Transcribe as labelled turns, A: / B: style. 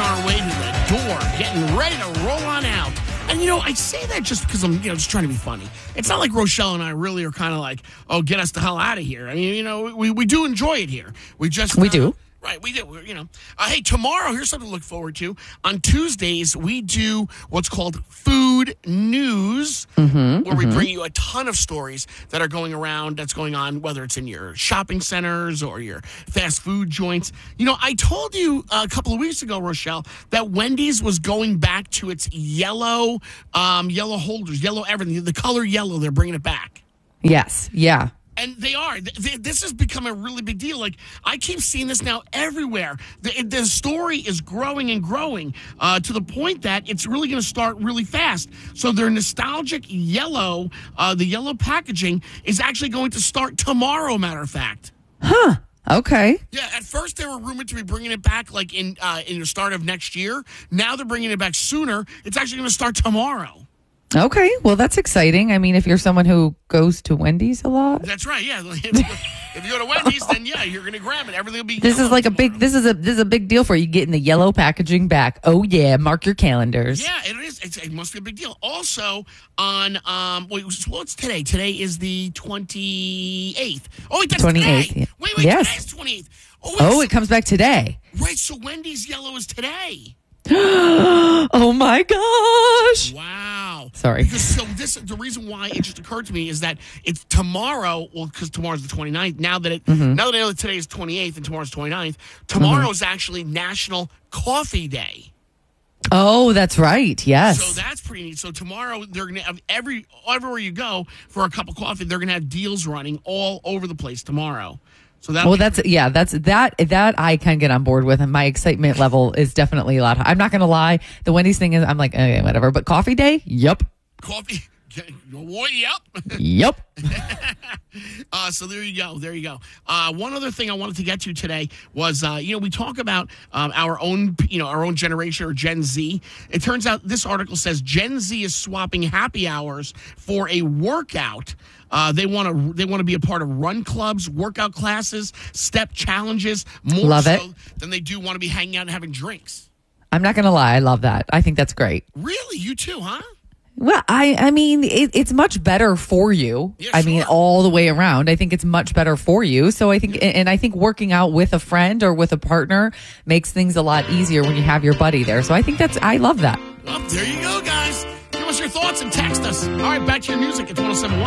A: our way to the door, getting ready to roll on out. And, I say that just because I'm, just trying to be funny. It's not like Rochelle and I really are kind of like, oh, get us the hell out of here. I mean, we do enjoy it here. We
B: do.
A: Right, we do. Hey, tomorrow, here's something to look forward to. On Tuesdays, we do what's called Food News, where we bring you a ton of stories that are going around, that's going on, whether it's in your shopping centers or your fast food joints. I told you a couple of weeks ago, Rochelle, that Wendy's was going back to its yellow holders, yellow everything, the color yellow. They're bringing it back.
B: Yes, yeah.
A: And they are. This has become a really big deal. Like, I keep seeing this now everywhere. The story is growing and growing to the point that it's really going to start really fast. So their nostalgic yellow, the yellow packaging, is actually going to start tomorrow, matter of fact.
B: Huh. Okay.
A: Yeah, at first they were rumored to be bringing it back like in the start of next year. Now they're bringing it back sooner. It's actually going to start tomorrow.
B: Okay, well, that's exciting. I mean, if you're someone who goes to Wendy's a lot.
A: That's right, yeah. If you go to Wendy's, then yeah, you're going to grab it. Everything will be
B: This is like this is a big deal for you, getting the yellow packaging back. Oh, yeah, mark your calendars.
A: Yeah, it is. It must be a big deal. Also, on, what's today? Today is the 28th. Oh, wait, that's
B: 28th,
A: today.
B: yeah.
A: Wait,
B: yes.
A: today's 28th.
B: Oh, it comes back today.
A: Right, so Wendy's yellow is today.
B: Oh my gosh!
A: Wow.
B: Sorry.
A: Because the reason why it just occurred to me is that it's tomorrow. Well, because tomorrow's the 29th. Now that I know that today is 28th and tomorrow's 29th, tomorrow is actually National Coffee Day.
B: Oh, that's right. Yes.
A: So that's pretty neat. So tomorrow they're going to have everywhere you go for a cup of coffee, they're going to have deals running all over the place tomorrow. So that I can get on board with, and my excitement level is definitely a lot higher. I'm not going to lie. The Wendy's thing is, I'm like, okay, whatever. But coffee day? Yep. Coffee? Yep.
B: Yep.
A: So there you go. One other thing I wanted to get to today was, we talk about our own generation, or Gen Z. It turns out this article says Gen Z is swapping happy hours for a workout. They want to be a part of run clubs, workout classes, step challenges, more than they do want to be hanging out and having drinks.
B: I'm not going to lie. I love that. I think that's great.
A: Really? You too, huh?
B: Well, I mean, it's much better for you.
A: Yeah,
B: I mean, all the way around. I think it's much better for you. So I think, and I think working out with a friend or with a partner makes things a lot easier when you have your buddy there. So I think I love that.
A: Well, there you go, guys. Give us your thoughts and text us. All right, back to your music at 107.1.